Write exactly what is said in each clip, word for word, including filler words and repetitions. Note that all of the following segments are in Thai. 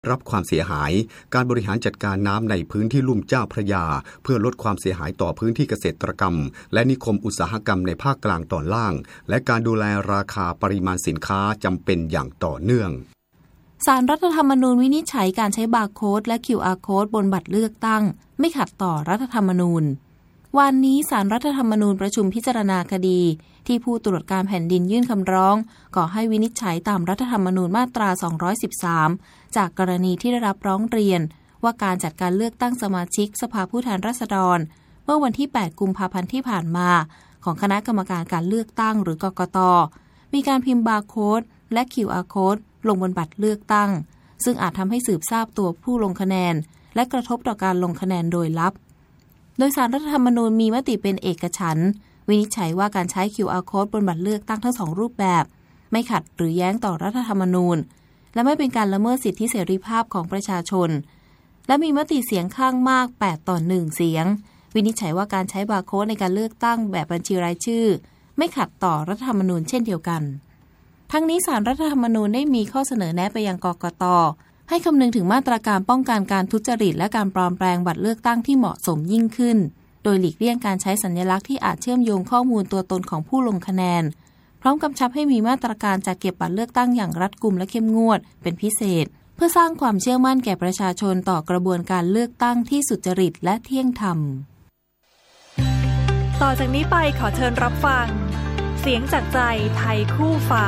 รับความเสียหายการบริหารจัดการน้ำในพื้นที่ลุ่มเจ้าพระยาเพื่อลดความเสียหายต่อพื้นที่เกษตรกรรมและนิคมอุตสาหกรรมในภาคกลางตอนล่างและการดูแลราคาปริมาณสินค้าจำเป็นอย่างต่อเนื่องศาลรัฐธรรมนูญวินิจฉัยการใช้บาร์โค้ดและ คิว อาร์ โค้ดบนบัตรเลือกตั้งไม่ขัดต่อรัฐธรรมนูญวันนี้ศาลรัฐธรรมนูญประชุมพิจารณาคดีที่ผู้ตรวจการแผ่นดินยื่นคำร้องขอให้วินิจฉัยตามรัฐธรรมนูญมาตราสองร้อยสิบสามจากกรณีที่ได้รับร้องเรียนว่าการจัดการเลือกตั้งสมาชิกสภาผู้แทนราษฎรเมื่อวันที่แปดกุมภาพันธ์ที่ผ่านมาของคณะกรรมการการเลือกตั้งหรือกกต.มีการพิมพ์บาร์โค้ดและ คิว อาร์ โค้ดลงบนบัตรเลือกตั้งซึ่งอาจทำให้สืบทราบตัวผู้ลงคะแนนและกระทบต่อการลงคะแนนโดยลับโดยศาลรัฐธรรมนูญมีมติเป็นเอกฉันท์วินิจฉัยว่าการใช้ คิว อาร์ โค้ดบนบัตรเลือกตั้งทั้งสองรูปแบบไม่ขัดหรือแย้งต่อรัฐธรรมนูญและไม่เป็นการละเมิดสิทธิเสรีภาพของประชาชนและมีมติเสียงข้างมากแปดต่อหนึ่งเสียงวินิจฉัยว่าการใช้บาร์โค้ดในการเลือกตั้งแบบบัญชีรายชื่อไม่ขัดต่อรัฐธรรมนูญเช่นเดียวกันทั้งนี้ศาลรัฐธรรมนูญได้มีข้อเสนอแนะไปยังกกต.ให้คำนึงถึงมาตรการป้องกันการทุจริตและการปลอมแปลงบัตรเลือกตั้งที่เหมาะสมยิ่งขึ้นโดยหลีกเลี่ยงการใช้สัญลักษณ์ที่อาจเชื่อมโยงข้อมูลตัวตนของผู้ลงคะแนนพร้อมกำชับให้มีมาตรการจัดเก็บบัตรเลือกตั้งอย่างรัดกุมและเข้มงวดเป็นพิเศษเพื่อสร้างความเชื่อมั่นแก่ประชาชนต่อกระบวนการเลือกตั้งที่สุจริตและเที่ยงธรรมต่อจากนี้ไปขอเชิญรับฟังเสียงจากใจไทยคู่ฟ้า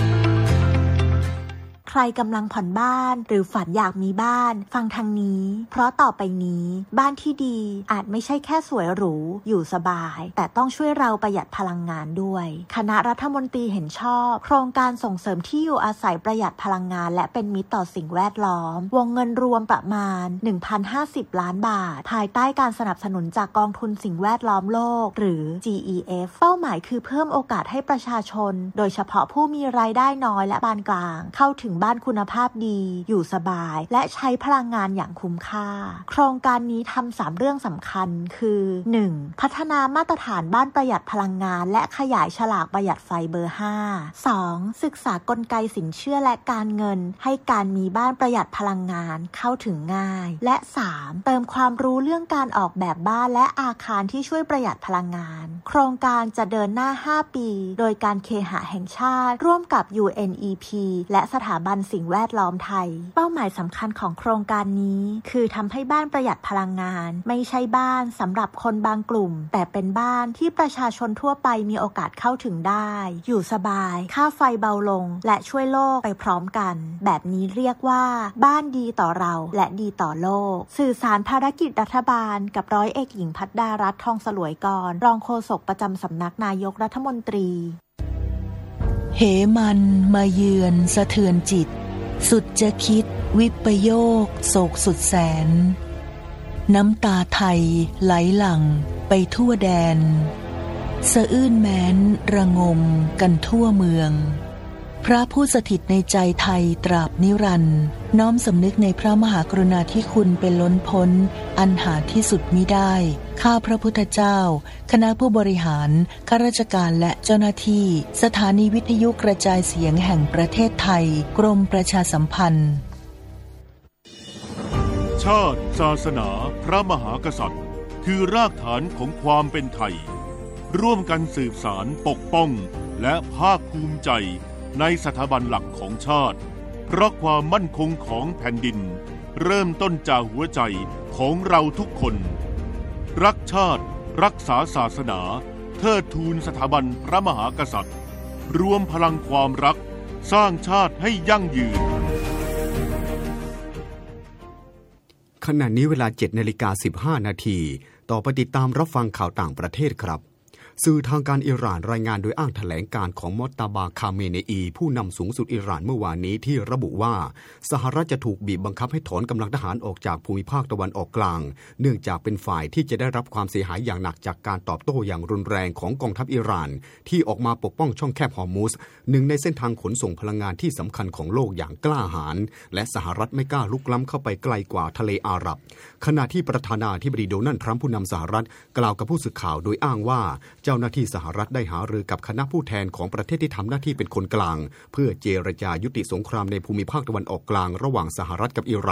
ใครกำลังผ่อนบ้านหรือฝันอยากมีบ้านฟังทางนี้เพราะต่อไปนี้บ้านที่ดีอาจไม่ใช่แค่สวยหรูอยู่สบายแต่ต้องช่วยเราประหยัดพลังงานด้วยคณะรัฐมนตรีเห็นชอบโครงการส่งเสริมที่อยู่อาศัยประหยัดพลังงานและเป็นมิตรต่อสิ่งแวดล้อมวงเงินรวมประมาณ หนึ่งพันห้าสิบ ล้านบาทภายใต้การสนับสนุนจากกองทุนสิ่งแวดล้อมโลกหรือ จี อี เอฟ เป้าหมายคือเพิ่มโอกาสให้ประชาชนโดยเฉพาะผู้มีรายได้น้อยและปานกลางเข้าถึงบ้านคุณภาพดีอยู่สบายและใช้พลังงานอย่างคุ้มค่าโครงการนี้ทำสามเรื่องสำคัญคือ หนึ่ง พัฒนามาตรฐานบ้านประหยัดพลังงานและขยายฉลากประหยัดไฟเบอร์ ห้า สอง ศึกษากลไกสินเชื่อและการเงินให้การมีบ้านประหยัดพลังงานเข้าถึงง่ายและ สาม เติมความรู้เรื่องการออกแบบบ้านและอาคารที่ช่วยประหยัดพลังงานโครงการจะเดินหน้าห้าปีโดยการเคหะแห่งชาติร่วมกับ ยู เอ็น อี พี และสถาบันสิ่งแวดล้อมไทยเป้าหมายสำคัญของโครงการนี้คือทำให้บ้านประหยัดพลังงานไม่ใช่บ้านสำหรับคนบางกลุ่มแต่เป็นบ้านที่ประชาชนทั่วไปมีโอกาสเข้าถึงได้อยู่สบายค่าไฟเบาลงและช่วยโลกไปพร้อมกันแบบนี้เรียกว่าบ้านดีต่อเราและดีต่อโลกสื่อสารภารกิจรัฐบาลกับร้อยเอกหญิงภัทรดารัตน์ทองสลวยกรรองโฆษกประจำสำนักนายกรัฐมนตรีเหมันมาเยือนสะเทือนจิตสุดจะคิดวิปโยคโศกสุดแสนน้ำตาไทยไหลหลั่งไปทั่วแดนสะอื้นแม้นระงมกันทั่วเมืองพระผู้สถิตในใจไทยตราบนิรันดร์น้อมสำนึกในพระมหากรุณาธิคุณเป็นล้นพ้นอันหาที่สุดมิได้ข้าพระพุทธเจ้าคณะผู้บริหารข้าราชการและเจ้าหน้าที่สถานีวิทยุกระจายเสียงแห่งประเทศไทยกรมประชาสัมพันธ์ชาติศาสนาพระมหากษัตริย์คือรากฐานของความเป็นไทยร่วมกันสืบสานปกป้องและภาคภูมิใจในสถาบันหลักของชาติเพราะความมั่นคงของแผ่นดินเริ่มต้นจากหัวใจของเราทุกคนรักชาติรักษาศาสนาเทิดทูนสถาบันพระมหากษัตริย์รวมพลังความรักสร้างชาติให้ยั่งยืนขณะนี้เวลา เจ็ดนาฬิกาสิบห้านาทีต่อไปติดตามรับฟังข่าวต่างประเทศครับสื่อทางการอิหร่านรายงานโดยอ้างแถลงการของมอตตาบา คาเมเนอีผู้นำสูงสุดอิหร่านเมื่อวานนี้ที่ระบุว่าสหรัฐจะถูกบีบบังคับให้ถอนกำลังทหารออกจากภูมิภาคตะวันออกกลางเนื่องจากเป็นฝ่ายที่จะได้รับความเสียหายอย่างหนักจากการตอบโต้อย่างรุนแรงของกองทัพอิหร่านที่ออกมาปกป้องช่องแคบฮอร์มุซหนึ่งในเส้นทางขนส่งพลังงานที่สำคัญของโลกอย่างกล้าหาญและสหรัฐไม่กล้าลุกล้ำเข้าไปไกลกว่าทะเลอาหรับขณะที่ประธานาธิบดีโดนัลด์ทรัมป์ผู้นำสหรัฐกล่าวกับผู้สื่อข่าวโดยอ้างว่าเจ้าหน้าที่สหรัฐได้หารือกับคณะผู้แทนของประเทศที่ทำหน้าที่เป็นคนกลางเพื่อเจรจายุติสงครามในภูมิภาคตะวันออกกลางระหว่างสหรัฐกับอิหร่าน